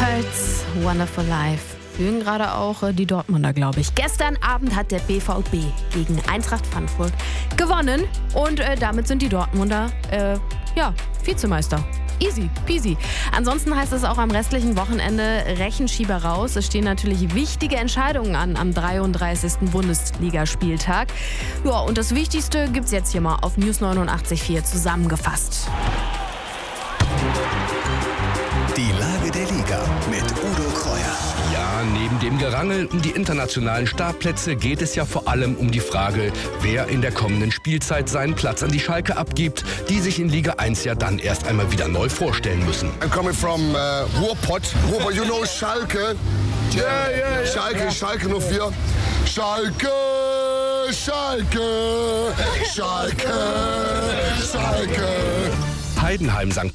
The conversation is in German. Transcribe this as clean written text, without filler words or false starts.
Pulse, Wonderful Life. Fühlen gerade auch die Dortmunder, glaube ich. Gestern Abend hat der BVB gegen Eintracht Frankfurt gewonnen und damit sind die Dortmunder Vizemeister. Easy peasy. Ansonsten heißt es auch am restlichen Wochenende Rechenschieber raus. Es stehen natürlich wichtige Entscheidungen an am 33. Bundesligaspieltag. Ja, und das Wichtigste gibt's jetzt hier mal auf News 89.4 zusammengefasst. Die Lage der Liga mit Udo Kreuer. Ja, neben dem Gerangel um die internationalen Startplätze geht es ja vor allem um die Frage, wer in der kommenden Spielzeit seinen Platz an die Schalke abgibt, die sich in Liga 1 ja dann erst einmal wieder neu vorstellen müssen. I'm coming from Ruhrpott. Ruhrpott, you know Schalke? Yeah. Schalke 04. Schalke. Heidenheim St.